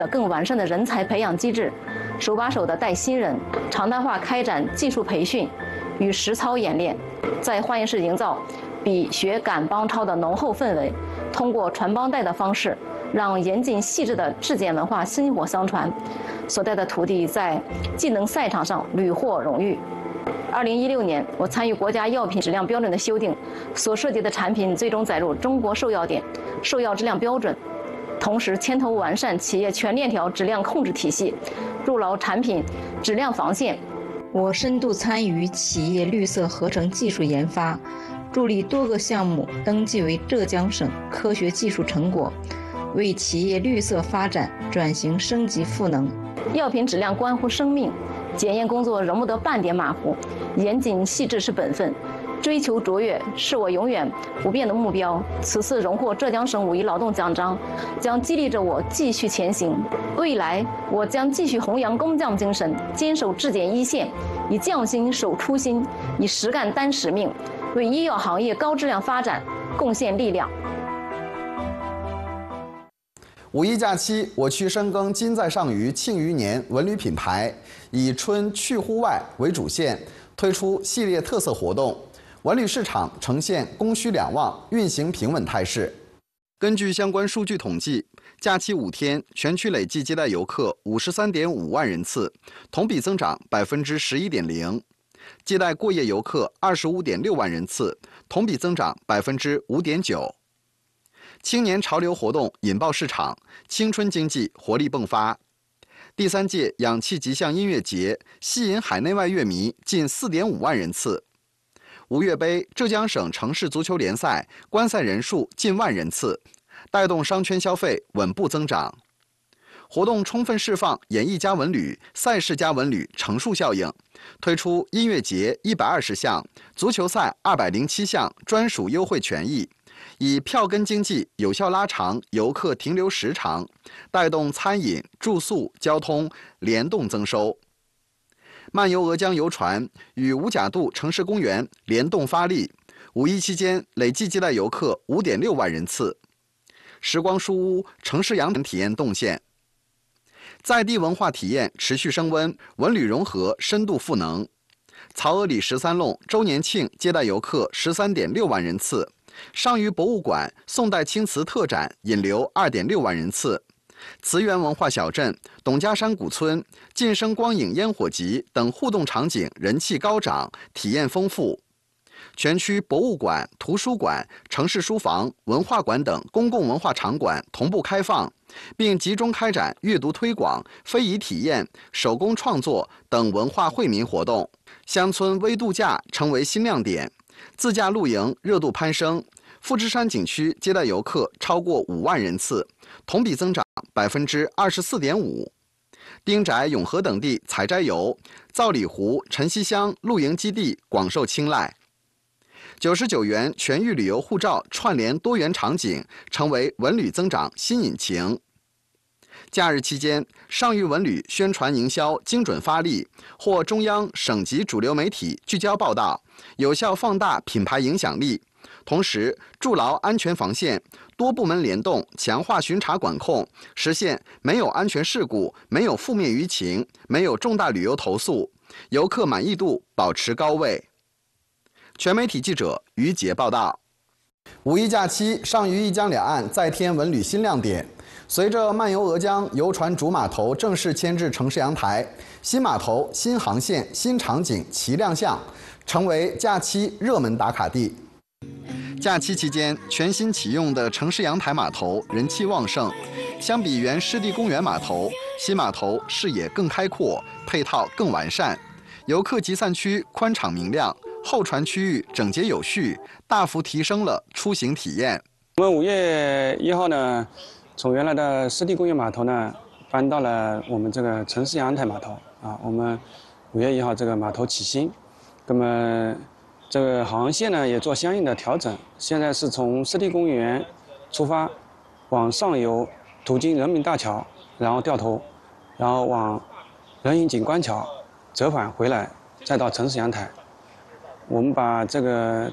更完善的人才培养机制，手把手地带新人，常态化开展技术培训与实操演练，在化验室营造比学赶帮超的浓厚氛围，通过传帮带的方式，让严谨细致的质检文化薪火相传，所带的徒弟在技能赛场上屡获荣誉。2016年，我参与国家药品质量标准的修订，所涉及的产品最终载入中国兽药典兽药质量标准，同时牵头完善企业全链条质量控制体系，筑牢产品质量防线。 我深度参与企业绿色合成技术研发，助力多个项目登记为浙江省科学技术成果，为企业绿色发展转型升级赋能。 药品质量关乎生命，检验工作容不得半点马虎，严谨细致是本分，追求卓越是我永远不变的目标。此次荣获浙江省5.1劳动奖章，将激励着我继续前行。未来，我将继续弘扬工匠精神，坚守质检一线，以匠心守初心，以实干担使命，为医药行业高质量发展贡献力量。 5.1假期，我区深耕金在上虞、庆余年文旅品牌，以春去户外为主线，推出系列特色活动。文旅市场呈现供需两旺、运行平稳态势。根据相关数据统计，假期5天，全区累计接待游客53.5万人次，同比增长11.0%；接待过夜游客25.6万人次，同比增长5.9%。青年潮流活动引爆市场，青春经济活力迸发。第3届氧气极象音乐节吸引海内外乐迷近4.5万人次。吴越杯浙江省城市足球联赛观赛人数近万人次，带动商圈消费稳步增长。活动充分释放演艺加文旅、赛事加文旅乘数效应，推出音乐节120项、足球赛207项专属优惠权益，以票根经济有效拉长游客停留时长，带动餐饮、住宿、交通联动增收。漫游鹅江游船与五甲渡城市公园联动发力，5.1期间累计接待游客5.6万人次。时光书屋城市阳体验动线，在地文化体验持续升温，文旅融合深度赋能。曹娥里13弄周年庆接待游客13.6万人次，上虞博物馆宋代青瓷特展引流2.6万人次。慈源文化小镇、董家山古村、晋升光影烟火集等互动场景人气高涨，体验丰富。全区博物馆、图书馆、城市书房、文化馆等公共文化场馆同步开放，并集中开展阅读推广、非遗体验、手工创作等文化惠民活动。乡村微度假成为新亮点，自驾露营热度攀升。富士山景区接待游客超过5万人次，同比增长24.5%。丁宅、永和等地采摘游、皂里湖、晨曦乡露营基地广受青睐。99元全域旅游护照串联多元场景，成为文旅增长新引擎。假日期间，上虞文旅宣传营销精准发力，获中央、省级主流媒体聚焦报道，有效放大品牌影响力。同时，筑牢安全防线，多部门联动，强化巡查管控，实现没有安全事故、没有负面舆情、没有重大旅游投诉，游客满意度保持高位。全媒体记者于杰报道。5.1假期，上虞一江两岸再添文旅新亮点。随着漫游鹅江游船主码头正式迁至城市阳台，新码头、新航线、新场景齐亮相，成为假期热门打卡地。假期期间，全新启用的城市阳台码头人气旺盛。相比原湿地公园码头，新码头视野更开阔，配套更完善。游客集散区宽敞明亮，候船区域整洁有序，大幅提升了出行体验。 我们5月1号呢，从原来的湿地公园码头呢，搬到了我们这个城市阳台码头啊。我们5月1号这个码头起新，那么这个航线呢也做相应的调整。现在是从湿地公园出发，往上游途经人民大桥，然后掉头，然后往人行景观桥折返回来，再到城市阳台。我们把这个